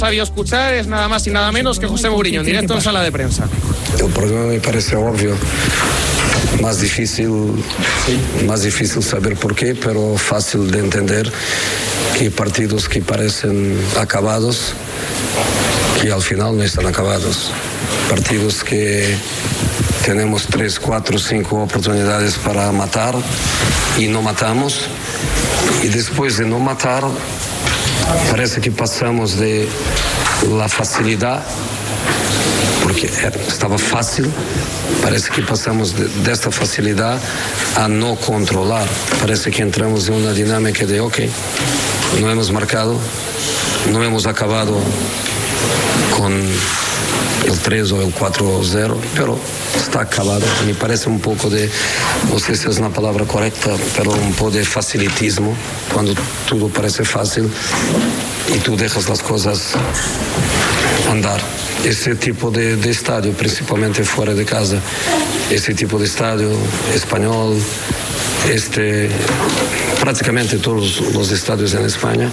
sabido escuchar es nada más y nada menos que José Mourinho, en directo en sala de prensa. El problema me parece obvio, más difícil saber por qué, pero fácil de entender que partidos que parecen acabados, que al final no están acabados. Partidos que tenemos 3, 4, 5 oportunidades para matar y no matamos. Y después de no matar, parece que pasamos de la facilidad, porque estaba fácil, parece que pasamos de esta facilidad a no controlar. Parece que entramos en una dinámica de, ok, no hemos marcado, no hemos acabado con el 3 o el 4-0, pero está acabado. Me parece un poco de, no sé si es una palabra correcta, pero un poco de facilitismo, cuando todo parece fácil y tú dejas las cosas andar. Ese tipo de estadio, principalmente fuera de casa, ese tipo de estadio español, prácticamente todos los estadios en España,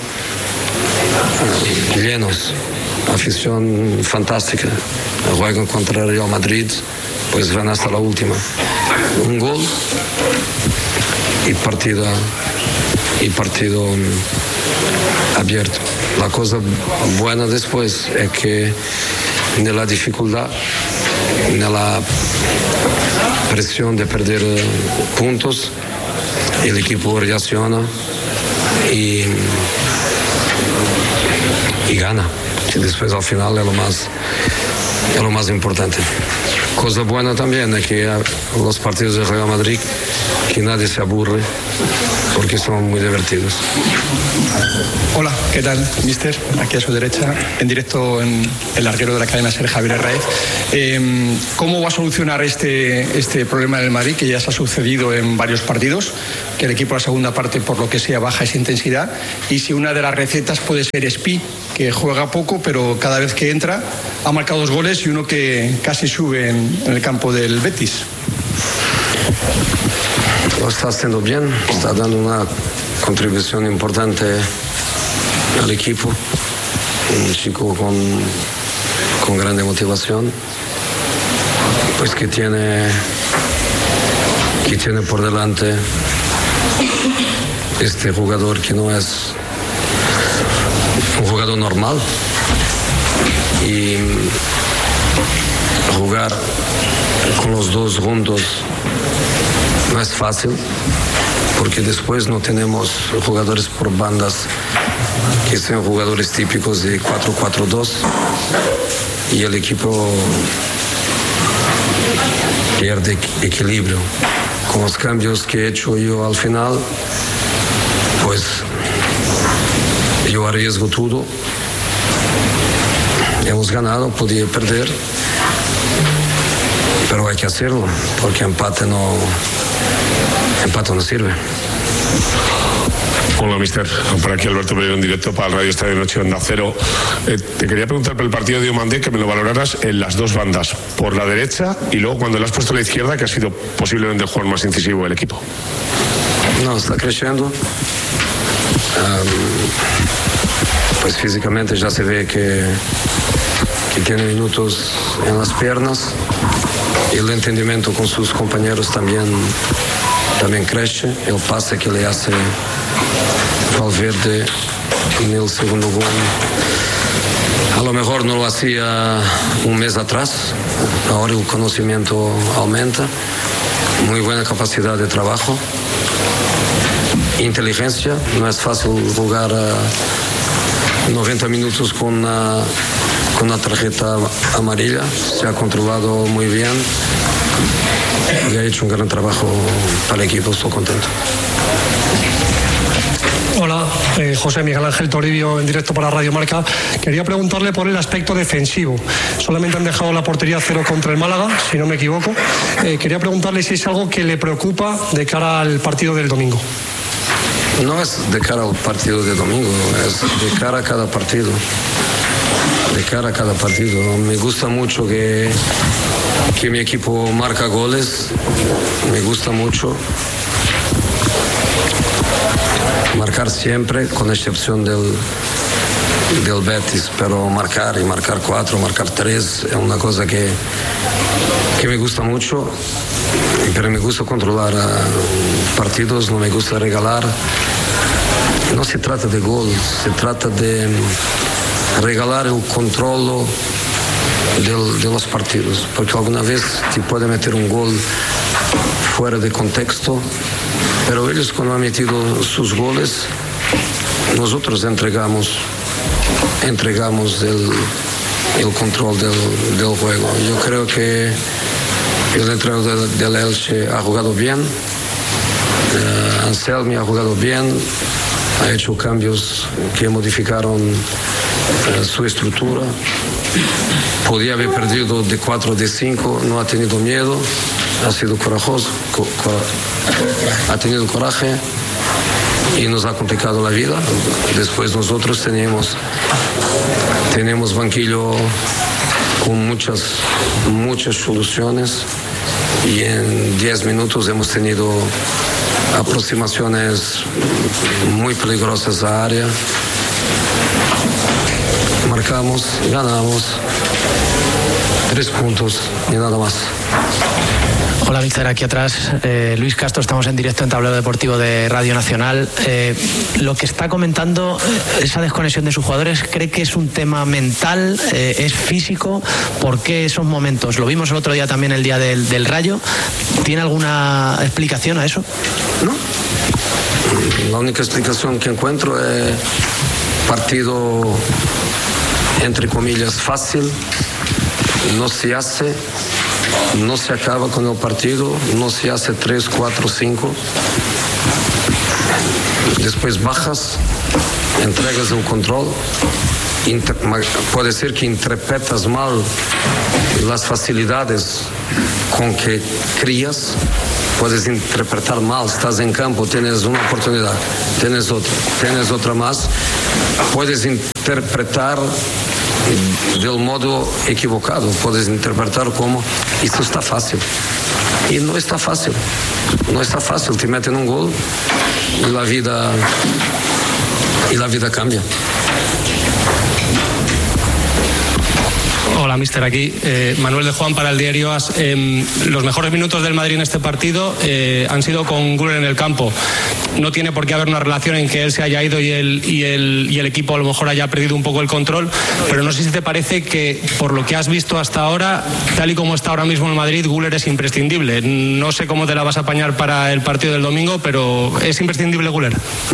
llenos, afición fantástica, juegan contra el Real Madrid, pues van hasta la última. Un gol y partido abierto. La cosa buena después es que en la dificultad, en la presión de perder puntos, el equipo reacciona y gana. Y después al final es lo más importante. Cosa buena también es que los partidos de Real Madrid, que nadie se aburre, porque son muy divertidos. Hola, ¿qué tal, mister? Aquí a su derecha, en directo en el larguero de la cadena SER, Javier Herráez. ¿Cómo va a solucionar este problema del Madrid, que ya se ha sucedido en varios partidos? Que el equipo a la segunda parte, por lo que sea, baja esa intensidad. Y si una de las recetas puede ser Espí, que juega poco, pero cada vez que entra ha marcado 2 goles y uno que casi sube en el campo del Betis. Lo está haciendo bien, está dando una contribución importante al equipo. Un chico con grande motivación, pues que tiene por delante este jugador que no es un jugador normal, y jugar con los dos juntos no es fácil, porque después no tenemos jugadores por bandas que sean jugadores típicos de 4-4-2 y el equipo pierde equilibrio. Con los cambios que he hecho yo al final, pues yo arriesgo todo. Hemos ganado, podía perder, pero hay que hacerlo, porque empate no sirve. Hola, mister. Por aquí Alberto Pereiro en directo para el Radio Estadio Noche Onda Cero. Te quería preguntar por el partido de Diomandé, que me lo valoraras en las dos bandas, por la derecha y luego cuando le has puesto a la izquierda, que ha sido posiblemente el jugador más incisivo del equipo. No, está creciendo. Pues físicamente ya se ve que tiene minutos en las piernas, y el entendimiento con sus compañeros también crece. El pase que le hace Valverde en el segundo gol, a lo mejor no lo hacía un mes atrás, ahora el conocimiento aumenta, muy buena capacidad de trabajo, inteligencia. No es fácil jugar 90 minutos con una tarjeta amarilla, se ha controlado muy bien y ha hecho un gran trabajo para el equipo, estoy contento. Hola, José Miguel Ángel Toribio en directo para Radio Marca. Quería preguntarle por el aspecto defensivo. Solamente han dejado la portería 0 contra el Málaga, si no me equivoco. Quería preguntarle si es algo que le preocupa de cara al partido del domingo. No es de cara al partido de domingo, es de cara a cada partido. De cara a cada partido. Me gusta mucho que mi equipo marca goles. Me gusta mucho marcar siempre, con excepción del Betis, pero marcar 4, marcar 3 es una cosa que me gusta mucho, pero me gusta controlar partidos, no me gusta regalar. No se trata de gol, se trata de regalar el control de los partidos, porque alguna vez te puede meter un gol fuera de contexto, pero ellos cuando han metido sus goles, nosotros entregamos el control del juego. Yo creo que el entrenador del Elche ha jugado bien, Anselmi ha jugado bien, ha hecho cambios que modificaron su estructura. Podía haber perdido de 4 de 5, no ha tenido miedo, ha sido corajoso, ha tenido coraje y nos ha complicado la vida. Después nosotros tenemos banquillo con muchas soluciones y en 10 minutos hemos tenido aproximaciones muy peligrosas a área. Marcamos, ganamos, 3 puntos y nada más. Hola, míster, aquí atrás Luis Castro, estamos en directo en Tablero Deportivo de Radio Nacional. Lo que está comentando, esa desconexión de sus jugadores, ¿cree que es un tema mental, es físico? ¿Por qué esos momentos? Lo vimos el otro día también, el día del Rayo. ¿Tiene alguna explicación a eso? No. La única explicación que encuentro es partido, entre comillas, fácil, no se hace. No se acaba con el partido, no se hace 3, 4, 5. Después bajas, entregas el control. Puede ser que interpretas mal las facilidades con que crías. Puedes interpretar mal, estás en campo, tienes una oportunidad, tienes otra más. Puedes interpretar del modo equivocado, puedes interpretar como esto está fácil y no está fácil, te meten un gol y la vida cambia. Hola, míster, aquí Manuel de Juan para el diario AS. Los mejores minutos del Madrid en este partido han sido con Güler en el campo. No tiene por qué haber una relación en que él se haya ido y el equipo a lo mejor haya perdido un poco el control, pero no sé si te parece que por lo que has visto hasta ahora, tal y como está ahora mismo el Madrid, Güler es imprescindible. No sé cómo te la vas a apañar para el partido del domingo, pero ¿es imprescindible Güler?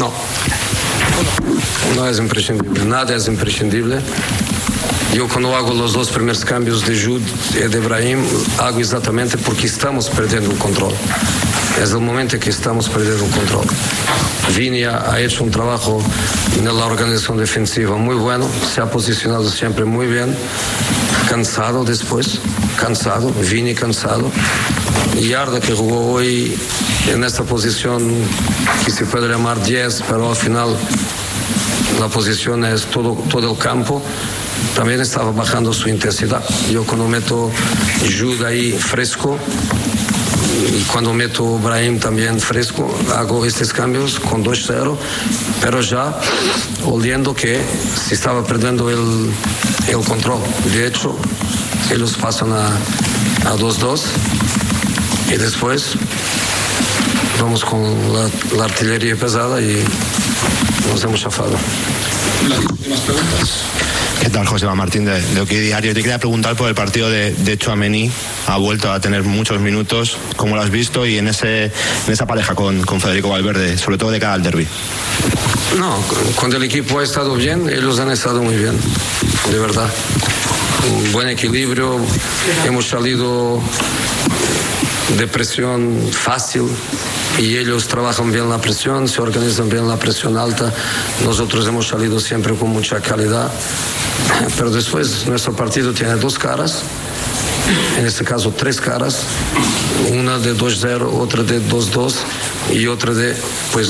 No es imprescindible, nada es imprescindible. Yo cuando hago los 2 primeros cambios de Jude y de Brahim, hago exactamente porque estamos perdiendo el control. Es el momento que estamos perdiendo el control. Vini ha hecho un trabajo en la organización defensiva muy bueno, se ha posicionado siempre muy bien, cansado después, Vini cansado. Y Arda, que jugó hoy en esta posición que se puede llamar 10, pero al final la posición es todo el campo, también estaba bajando su intensidad. Yo cuando meto Jude ahí fresco y cuando meto Brahim también fresco, hago estos cambios con 2-0, pero ya oliendo que se estaba perdiendo el control. De hecho, ellos pasan a 2-2 y después vamos con la artillería pesada y nos hemos chafado. Las últimas preguntas. ¿Qué tal, Joseba Martín de OK Diario? Te quería preguntar por el partido de Tchouaméni. Ha vuelto a tener muchos minutos, ¿cómo lo has visto? Y en esa pareja con Federico Valverde, sobre todo de cara al derbi. No, cuando el equipo ha estado bien, ellos han estado muy bien, de verdad. Un buen equilibrio, hemos salido de presión fácil y ellos trabajan bien la presión, se organizan bien la presión alta. Nosotros hemos salido siempre con mucha calidad, pero después nuestro partido tiene 2 caras, en este caso 3 caras, una de 2-0, otra de 2-2 y otra de, pues,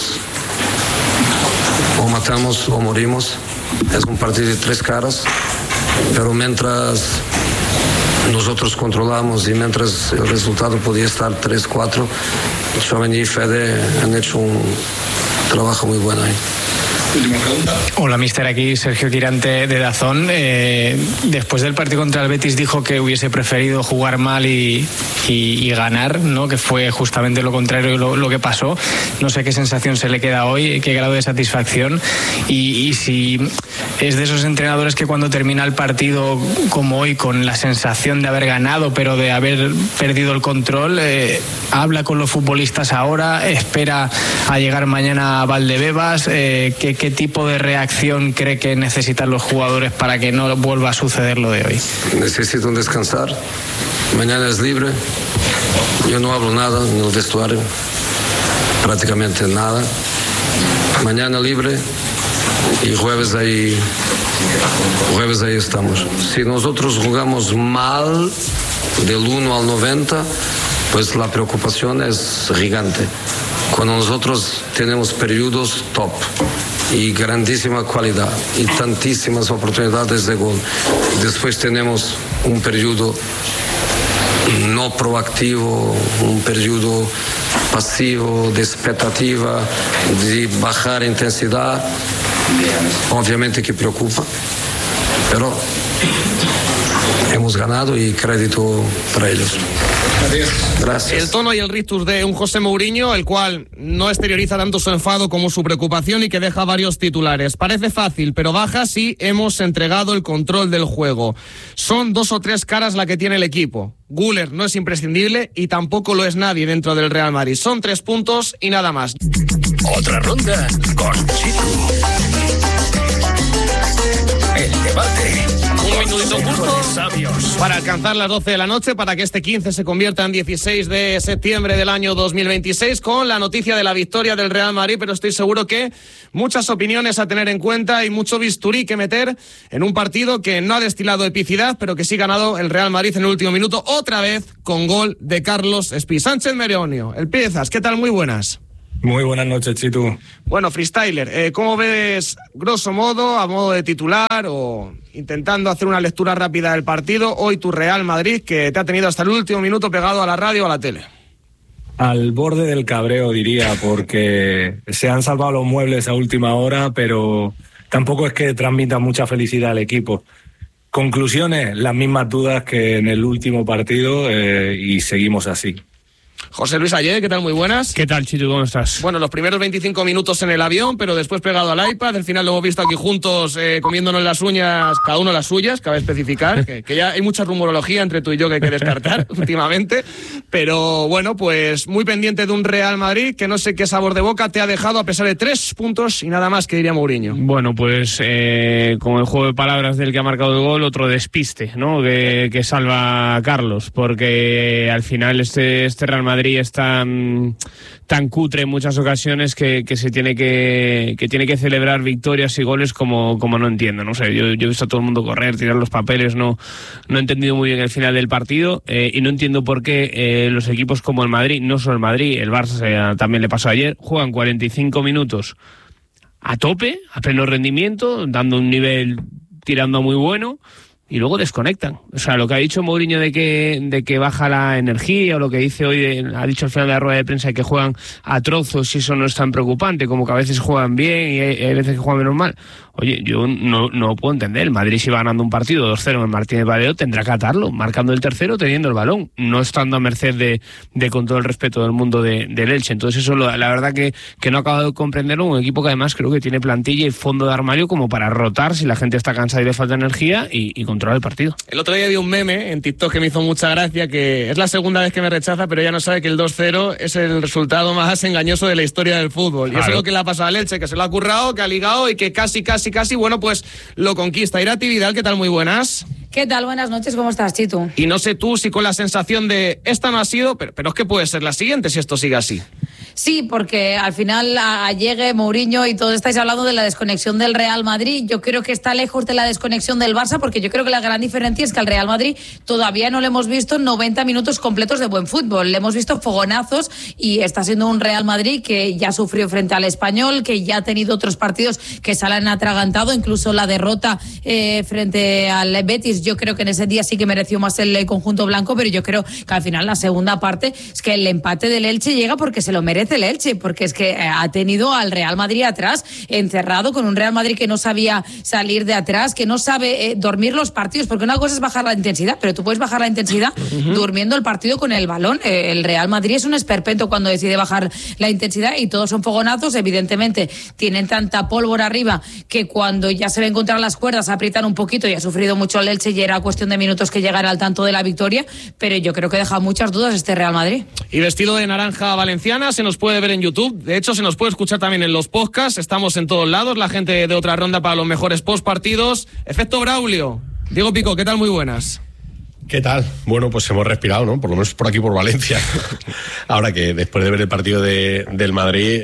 o matamos o morimos. Es un partido de 3 caras, pero mientras nosotros controlamos y mientras el resultado podía estar 3-4, Tchouaméni y Fede han hecho un trabajo muy bueno ahí. Última pregunta. Hola, mister, aquí Sergio Quirante de Dazón. Después del partido contra el Betis dijo que hubiese preferido jugar mal y ganar, ¿no? Que fue justamente lo contrario lo que pasó. No sé qué sensación se le queda hoy, qué grado de satisfacción y si es de esos entrenadores que cuando termina el partido como hoy con la sensación de haber ganado pero de haber perdido el control, habla con los futbolistas ahora, espera a llegar mañana a Valdebebas. ¿Qué tipo de reacción cree que necesitan los jugadores para que no vuelva a suceder lo de hoy? Necesitan descansar. Mañana es libre. Yo no hablo nada en el vestuario, prácticamente nada. Mañana libre y jueves ahí estamos. Si nosotros jugamos mal del 1 al 90, pues la preocupación es gigante. Cuando nosotros tenemos periodos top y grandísima calidad y tantísimas oportunidades de gol, después tenemos un periodo no proactivo, un periodo pasivo, de expectativa, de bajar intensidad, obviamente que preocupa, pero hemos ganado y crédito para ellos. Gracias. El tono y el rictus de un José Mourinho, el cual no exterioriza tanto su enfado como su preocupación y que deja varios titulares. Parece fácil, pero baja si hemos entregado el control del juego. Son 2 o 3 caras la que tiene el equipo. Güler no es imprescindible y tampoco lo es nadie dentro del Real Madrid. Son 3 puntos y nada más. Otra ronda con Chitu. El debate. Un minutito justo para alcanzar las 12 de la noche, para que este 15 se convierta en 16 de septiembre del año 2026, con la noticia de la victoria del Real Madrid, pero estoy seguro que muchas opiniones a tener en cuenta y mucho bisturí que meter en un partido que no ha destilado epicidad, pero que sí ha ganado el Real Madrid en el último minuto, otra vez con gol de Carlos Espí. Sánchez Meronio, el Piezas, ¿qué tal? Muy buenas. Muy buenas noches, Chitu. Bueno, freestyler, ¿cómo ves, grosso modo, a modo de titular o intentando hacer una lectura rápida del partido, hoy tu Real Madrid, que te ha tenido hasta el último minuto pegado a la radio o a la tele? Al borde del cabreo, diría, porque se han salvado los muebles a última hora, pero tampoco es que transmita mucha felicidad al equipo. Conclusiones, las mismas dudas que en el último partido y seguimos así. José Luis Ayer, ¿qué tal? Muy buenas. ¿Qué tal, Chitu? ¿Cómo estás? Bueno, los primeros 25 minutos en el avión, pero después pegado al iPad. Al final lo hemos visto aquí juntos comiéndonos las uñas, cada uno las suyas, cabe especificar, que ya hay mucha rumorología entre tú y yo que hay que descartar últimamente. Pero bueno, pues muy pendiente de un Real Madrid que no sé qué sabor de boca te ha dejado a pesar de 3 puntos y nada más, que diría Mourinho. Bueno, pues como el juego de palabras del que ha marcado el gol, otro despiste, ¿no? Que salva a Carlos, porque al final este Real Madrid es tan cutre en muchas ocasiones que se tiene que celebrar victorias y goles como no entiendo. No sé, yo he visto a todo el mundo correr, tirar los papeles, no he entendido muy bien el final del partido y no entiendo por qué los equipos como el Madrid, no solo el Madrid, el Barça también le pasó ayer, juegan 45 minutos a tope, a pleno rendimiento, dando un nivel tirando muy bueno, y luego desconectan. O sea, lo que ha dicho Mourinho de que baja la energía, o lo que dice hoy, ha dicho al final de la rueda de prensa de que juegan a trozos y eso no es tan preocupante, como que a veces juegan bien y hay veces que juegan menos mal. Oye, yo no puedo entender. El Madrid, si va ganando un partido 2-0 en el Martínez Valero, tendrá que atarlo, marcando el tercero, teniendo el balón, no estando a merced de con todo el respeto del mundo del Elche. Entonces eso la verdad que no ha acabado de comprenderlo. Un equipo que además creo que tiene plantilla y fondo de armario como para rotar si la gente está cansada y le falta energía y controlar el partido. El otro día vi un meme en TikTok que me hizo mucha gracia, que es la segunda vez que me rechaza, pero ella no sabe que el 2-0 es el resultado más engañoso de la historia del fútbol. Claro. Y eso es lo que le ha pasado al Elche, que se lo ha currado, que ha ligado y que casi, bueno, pues lo conquista. Irati Vidal, ¿qué tal? Muy buenas. ¿Qué tal? Buenas noches, ¿cómo estás, Chitu? Y no sé tú si con la sensación de esta no ha sido, pero es que puede ser la siguiente si esto sigue así. Sí, porque al final llegue Mourinho y todos estáis hablando de la desconexión del Real Madrid. Yo creo que está lejos de la desconexión del Barça, porque yo creo que la gran diferencia es que al Real Madrid todavía no le hemos visto 90 minutos completos de buen fútbol. Le hemos visto fogonazos y está siendo un Real Madrid que ya sufrió frente al Español, que ya ha tenido otros partidos que se le han atragantado, incluso la derrota frente al Betis. Yo creo que en ese día sí que mereció más el conjunto blanco, pero yo creo que al final la segunda parte es que el empate del Elche llega porque se lo merece. vez el Elche, porque es que ha tenido al Real Madrid atrás, encerrado, con un Real Madrid que no sabía salir de atrás, que no sabe dormir los partidos, porque una cosa es bajar la intensidad, pero tú puedes bajar la intensidad durmiendo el partido con el balón. El Real Madrid es un esperpento cuando decide bajar la intensidad y todos son fogonazos. Evidentemente tienen tanta pólvora arriba que cuando ya se ven contra las cuerdas aprietan un poquito, y ha sufrido mucho el Elche y era cuestión de minutos que llegara al tanto de la victoria, pero yo creo que deja muchas dudas este Real Madrid. Y vestido de naranja valenciana, se nos puede ver en YouTube, de hecho se nos puede escuchar también en los podcasts, estamos en todos lados, la gente de Otra Ronda para los mejores postpartidos. Efecto Braulio. Diego Pico, ¿qué tal? Muy buenas. ¿Qué tal? Bueno, pues hemos respirado, ¿no? Por lo menos por aquí, por Valencia. Ahora que después de ver el partido del Madrid,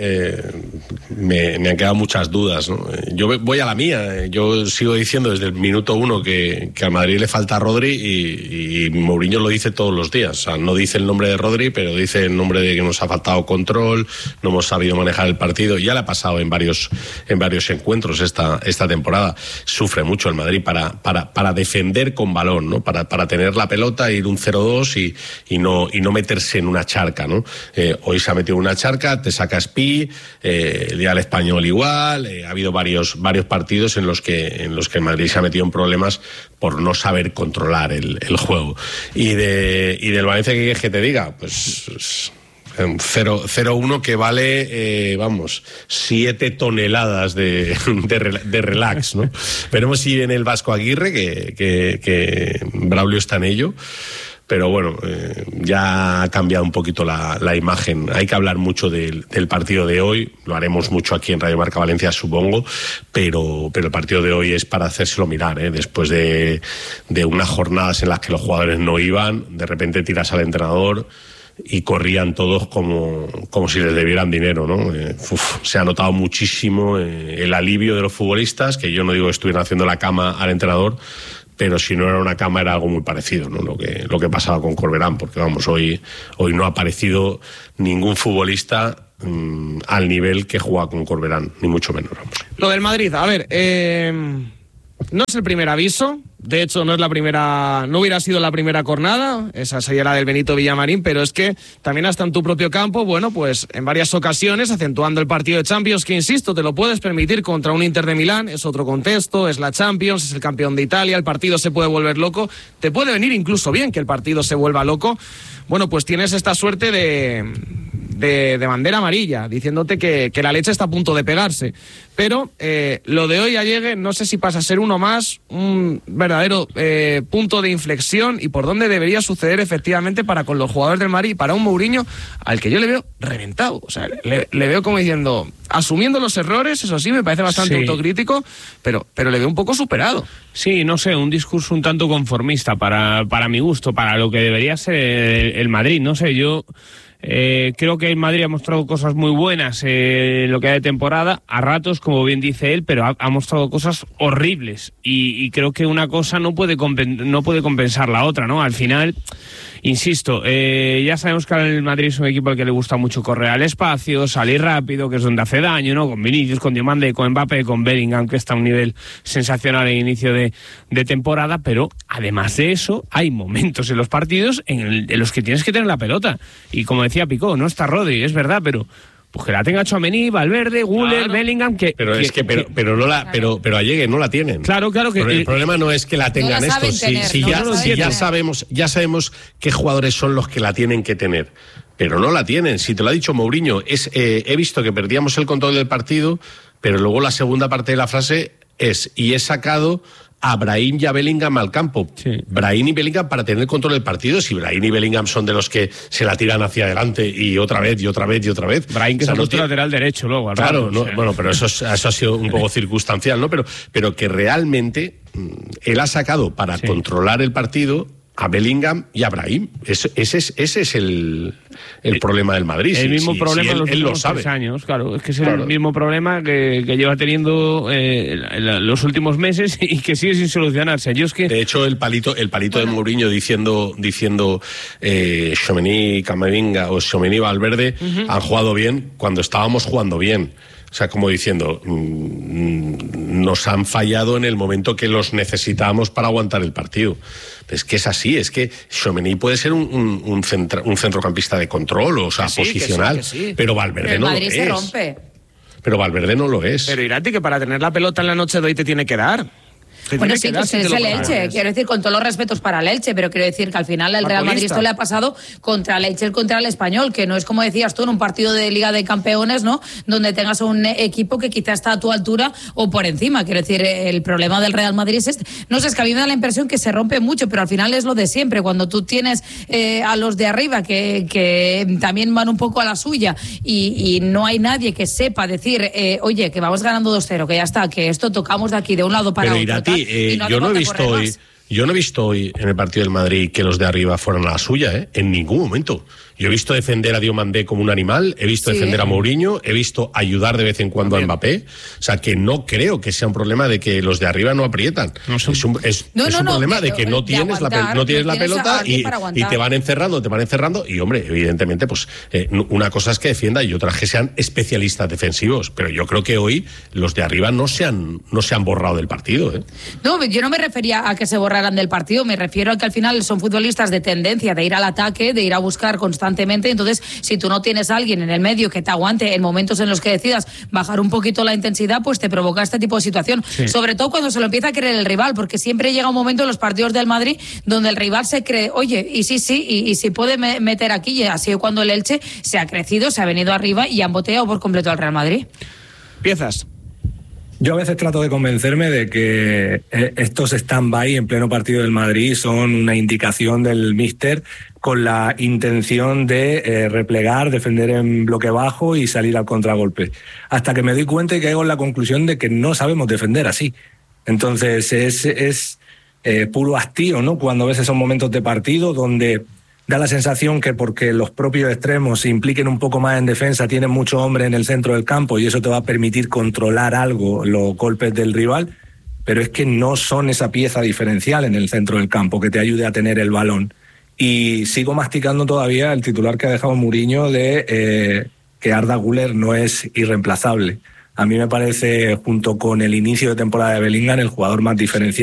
me han quedado muchas dudas, ¿no? Yo voy a la mía. Yo sigo diciendo desde el minuto 1 que al Madrid le falta Rodri y Mourinho lo dice todos los días. O sea, no dice el nombre de Rodri, pero dice el nombre de que nos ha faltado control, no hemos sabido manejar el partido. Ya le ha pasado en varios encuentros esta temporada. Sufre mucho el Madrid para defender con balón, ¿no? Para tener la pelota, ir un 0-2 y no meterse en una charca, ¿no? Hoy se ha metido en una charca, te saca Spi, el día del Español igual, ha habido varios partidos en los que el Madrid se ha metido en problemas por no saber controlar el juego. Y del Valencia, ¿qué quieres que te diga? Pues 0-1 que vale, 7 toneladas de relax, ¿no? Veremos si viene el Vasco Aguirre, que Braulio está en ello. Pero bueno, ya ha cambiado un poquito la imagen. Hay que hablar mucho del partido de hoy, lo haremos mucho aquí en Radio Marca Valencia, supongo, pero el partido de hoy es para hacérselo mirar, ¿eh? Después de unas jornadas en las que los jugadores no iban, de repente tiras al entrenador y corrían todos como si les debieran dinero, ¿no? Se ha notado muchísimo el alivio de los futbolistas, que yo no digo que estuvieran haciendo la cama al entrenador, pero si no era una cama era algo muy parecido, ¿no? Lo que pasaba con Corberán, porque hoy no ha aparecido ningún futbolista al nivel que juega con Corberán, ni mucho menos, vamos. Lo del Madrid, a ver, no es el primer aviso, de hecho no hubiera sido la primera jornada, esa sería la del Benito Villamarín, pero es que también hasta en tu propio campo, bueno, pues en varias ocasiones acentuando el partido de Champions, que insisto, te lo puedes permitir contra un Inter de Milán, es otro contexto, es la Champions, es el campeón de Italia, el partido se puede volver loco, te puede venir incluso bien que el partido se vuelva loco. Bueno, pues tienes esta suerte de bandera amarilla, diciéndote que la leche está a punto de pegarse. Pero lo de hoy a Llegue, no sé si pasa a ser uno más, un verdadero punto de inflexión y por dónde debería suceder efectivamente para con los jugadores del Madrid, para un Mourinho al que yo le veo reventado. O sea, le veo como diciendo, asumiendo los errores, eso sí, me parece bastante autocrítico, pero le veo un poco superado. Sí, no sé, un discurso un tanto conformista para mi gusto, para lo que debería ser el Madrid. No sé, yo creo que el Madrid ha mostrado cosas muy buenas en lo que hay de temporada, a ratos, como bien dice él, pero ha mostrado cosas horribles y creo que una cosa no puede compensar la otra, ¿no? Al final, insisto, ya sabemos que el Madrid es un equipo al que le gusta mucho correr al espacio, salir rápido, que es donde hace daño, ¿no? Con Vinicius, con Diomande, con Mbappé, con Bellingham, que está a un nivel sensacional en inicio de temporada, pero además de eso, hay momentos en los partidos en los que tienes que tener la pelota. Y como decía Pico, no está Rodri, es verdad, pero pues que la tenga Tchouaméni, Valverde, Güler, claro. Bellingham, pero a Llegue no la tienen. Claro que el problema no es que la tengan estos, ya sabemos qué jugadores son los que la tienen que tener, pero no la tienen. Si te lo ha dicho Mourinho, he visto que perdíamos el control del partido, pero luego la segunda parte de la frase y he sacado a Brahim y a Bellingham al campo. Sí. Brahim y Bellingham para tener control del partido. Si Brahim y Bellingham son de los que se la tiran hacia adelante y otra vez. Brahim que es el lateral derecho luego. Claro, bueno, pero eso ha sido un poco circunstancial, ¿no? Pero que realmente él ha sacado para controlar el partido a Bellingham y a Brahim. Ese es el problema del Madrid. El mismo problema en los últimos 3 años, claro. Es que es el mismo problema que lleva teniendo los últimos meses y que sigue sin solucionarse. De hecho, el palito de Mourinho diciendo Tchouaméni, Camavinga o Tchouaméni, Valverde han jugado bien cuando estábamos jugando bien. O sea, como diciendo, nos han fallado en el momento que los necesitábamos para aguantar el partido. Es que es así, es que Tchouaméni puede ser un centrocampista de control, o sea, sí, posicional, que sí. Pero Valverde no lo es. Se rompe. Pero Valverde no lo es. Pero Irati, que para tener la pelota en la noche de hoy te tiene que dar. Bueno, sí, pues es el Elche, quiero decir, con todos los respetos para el Elche, pero quiero decir que al final el Real Madrid esto le ha pasado contra el Elche, contra el Español, que no es como decías tú en un partido de Liga de Campeones, ¿no? Donde tengas un equipo que quizás está a tu altura o por encima. Quiero decir, el problema del Real Madrid es este. No sé, es que a mí me da la impresión que se rompe mucho, pero al final es lo de siempre. Cuando tú tienes a los de arriba que también van un poco a la suya y no hay nadie que sepa decir, oye, que vamos ganando 2-0, que ya está, que esto tocamos de aquí, de un lado para otro. Irati, yo no he visto hoy en el partido del Madrid que los de arriba fueran a la suya, en ningún momento. Yo he visto defender a Diomandé como un animal, he visto defender a Mourinho, he visto ayudar de vez en cuando a Mbappé. O sea, que no creo que sea un problema de que los de arriba no aprietan. Es un problema de que no tienes la pelota y te van encerrando. Y, hombre, evidentemente, pues una cosa es que defienda y otra es que sean especialistas defensivos. Pero yo creo que hoy los de arriba no se han borrado del partido. No, yo no me refería a que se borraran del partido, me refiero a que al final son futbolistas de tendencia, de ir al ataque, de ir a buscar constantemente. Entonces, si tú no tienes a alguien en el medio que te aguante en momentos en los que decidas bajar un poquito la intensidad, pues te provoca este tipo de situación. Sí. Sobre todo cuando se lo empieza a creer el rival, porque siempre llega un momento en los partidos del Madrid donde el rival se cree, oye, y si puede meter aquí, y así cuando el Elche se ha crecido, se ha venido arriba y han boteado por completo al Real Madrid. Piezas. Yo a veces trato de convencerme de que estos stand-by en pleno partido del Madrid son una indicación del míster con la intención de replegar, defender en bloque bajo y salir al contragolpe. Hasta que me doy cuenta y caigo en la conclusión de que no sabemos defender así. Entonces es puro hastío, ¿no? Cuando ves esos momentos de partido donde da la sensación que porque los propios extremos se impliquen un poco más en defensa, tienen mucho hombre en el centro del campo y eso te va a permitir controlar algo los golpes del rival, pero es que no son esa pieza diferencial en el centro del campo que te ayude a tener el balón. Y sigo masticando todavía el titular que ha dejado Mourinho de que Arda Güler no es irreemplazable. A mí me parece, junto con el inicio de temporada de Bellingham, el jugador más diferencial